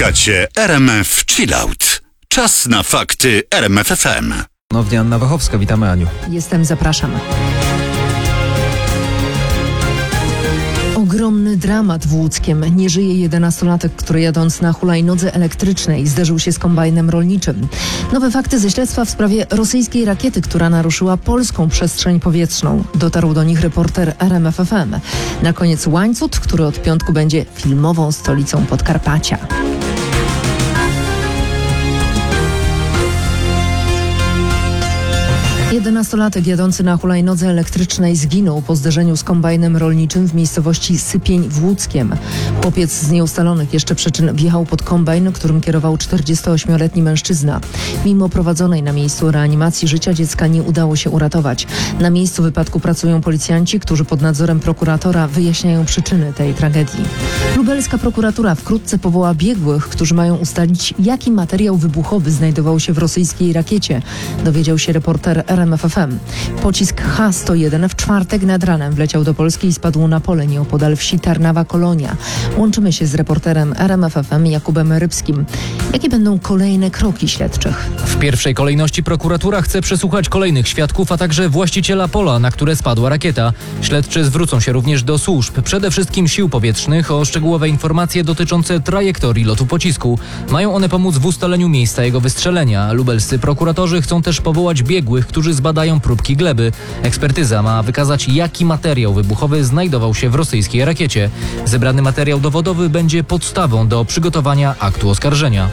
Słuchacie RMF Chillout. Czas na fakty RMF FM. Ponownie Anna Wachowska, witamy Aniu. Jestem, zapraszam. Ogromny dramat w Łódzkiem. Nie żyje 11-latek, który jadąc na hulajnodze elektrycznej zderzył się z kombajnem rolniczym. Nowe fakty ze śledztwa w sprawie rosyjskiej rakiety, która naruszyła polską przestrzeń powietrzną. Dotarł do nich reporter RMF FM. Na koniec Łańcut, który od piątku będzie filmową stolicą Podkarpacia. 11-latek jadący na hulajnodze elektrycznej zginął po zderzeniu z kombajnem rolniczym w miejscowości Sypień w Łódzkiem. Chłopiec z nieustalonych jeszcze przyczyn wjechał pod kombajn, którym kierował 48-letni mężczyzna. Mimo prowadzonej na miejscu reanimacji życia dziecka nie udało się uratować. Na miejscu wypadku pracują policjanci, którzy pod nadzorem prokuratora wyjaśniają przyczyny tej tragedii. Lubelska prokuratura wkrótce powoła biegłych, którzy mają ustalić, jaki materiał wybuchowy znajdował się w rosyjskiej rakiecie, dowiedział się reporter RMF FM. Pocisk H-101 w czwartek nad ranem wleciał do Polski i spadł na pole nieopodal wsi Tarnawa Kolonia. Łączymy się z reporterem RMF FM Jakubem Rybskim. Jakie będą kolejne kroki śledczych? W pierwszej kolejności prokuratura chce przesłuchać kolejnych świadków, a także właściciela pola, na które spadła rakieta. Śledczy zwrócą się również do służb, przede wszystkim sił powietrznych, o szczegółowe informacje dotyczące trajektorii lotu pocisku. Mają one pomóc w ustaleniu miejsca jego wystrzelenia. Lubelscy prokuratorzy chcą też powołać biegłych, którzy zbadają próbki gleby. Ekspertyza ma wykazać, jaki materiał wybuchowy znajdował się w rosyjskiej rakiecie. Zebrany materiał dowodowy będzie podstawą do przygotowania aktu oskarżenia.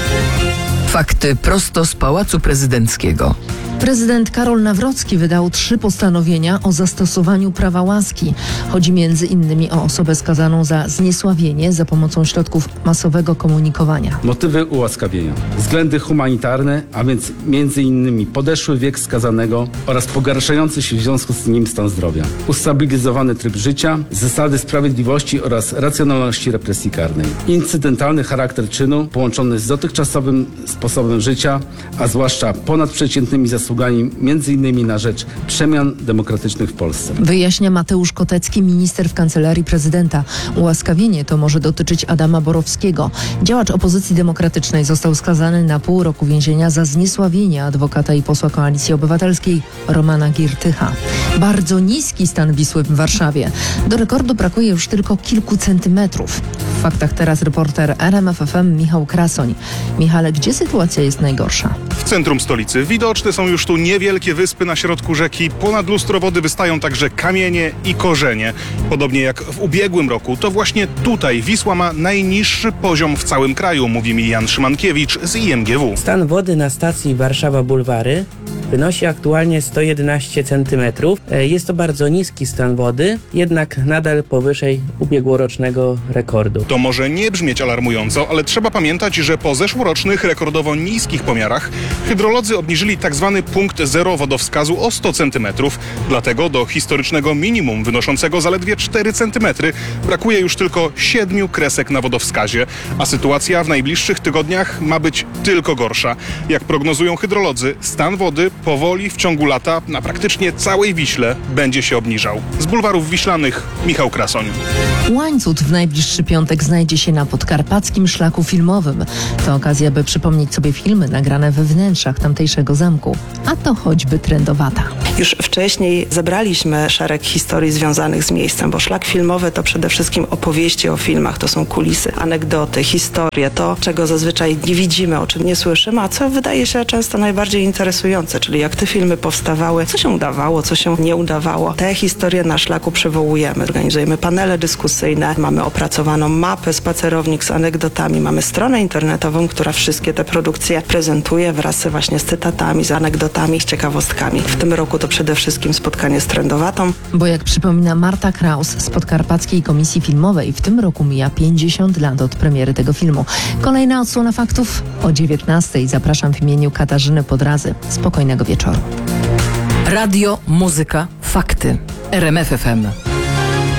Fakty prosto z Pałacu Prezydenckiego. Prezydent Karol Nawrocki wydał 3 postanowienia o zastosowaniu prawa łaski. Chodzi m.in. o osobę skazaną za zniesławienie za pomocą środków masowego komunikowania. Motywy ułaskawienia. Względy humanitarne, a więc m.in. podeszły wiek skazanego oraz pogarszający się w związku z nim stan zdrowia. Ustabilizowany tryb życia, zasady sprawiedliwości oraz racjonalności represji karnej. Incydentalny charakter czynu połączony z dotychczasowym sposobem życia, a zwłaszcza ponadprzeciętnymi zasługami m.in. na rzecz przemian demokratycznych w Polsce. Wyjaśnia Mateusz Kotecki, minister w Kancelarii Prezydenta. Ułaskawienie to może dotyczyć Adama Borowskiego. Działacz opozycji demokratycznej został skazany na pół roku więzienia za zniesławienie adwokata i posła Koalicji Obywatelskiej Romana Giertycha. Bardzo niski stan Wisły w Warszawie. Do rekordu brakuje już tylko kilku centymetrów. W faktach teraz reporter RMF FM Michał Krasoń. Michale, gdzie sytuacja jest najgorsza? W centrum stolicy. Widoczne są już tu niewielkie wyspy na środku rzeki. Ponad lustro wody wystają także kamienie i korzenie. Podobnie jak w ubiegłym roku, to właśnie tutaj Wisła ma najniższy poziom w całym kraju, mówi mi Jan Szymankiewicz z IMGW. Stan wody na stacji Warszawa Bulwary wynosi aktualnie 111 cm. Jest to bardzo niski stan wody, jednak nadal powyżej ubiegłorocznego rekordu. To może nie brzmieć alarmująco, ale trzeba pamiętać, że po zeszłorocznych rekordowo niskich pomiarach hydrolodzy obniżyli tzw. punkt zero wodowskazu o 100 cm. Dlatego do historycznego minimum wynoszącego zaledwie 4 cm brakuje już tylko 7 kresek na wodowskazie, a sytuacja w najbliższych tygodniach ma być tylko gorsza. Jak prognozują hydrolodzy, stan wody powoli w ciągu lata na praktycznie całej Wiśle będzie się obniżał. Z bulwarów wiślanych Michał Krasoń. Łańcut w najbliższy piątek znajdzie się na podkarpackim szlaku filmowym. To okazja, by przypomnieć sobie filmy nagrane we wnętrzach tamtejszego zamku. A to choćby Trędowata. Już wcześniej zebraliśmy szereg historii związanych z miejscem, bo szlak filmowy to przede wszystkim opowieści o filmach, to są kulisy, anegdoty, historie, to czego zazwyczaj nie widzimy, o czym nie słyszymy, a co wydaje się często najbardziej interesujące, czyli jak te filmy powstawały, co się udawało, co się nie udawało. Te historie na szlaku przywołujemy. Organizujemy panele dyskusyjne, mamy opracowaną mapę, spacerownik z anegdotami, mamy stronę internetową, która wszystkie te produkcje prezentuje wraz właśnie z cytatami, z anegdotami, z ciekawostkami. W tym roku to przede wszystkim spotkanie z Trędowatą. Bo jak przypomina Marta Kraus z Podkarpackiej Komisji Filmowej, w tym roku mija 50 lat od premiery tego filmu. Kolejna odsłona faktów o 19:00. Zapraszam w imieniu Katarzyny Podrazy. Spokojnego wieczoru. Radio, muzyka, fakty. RMF FM.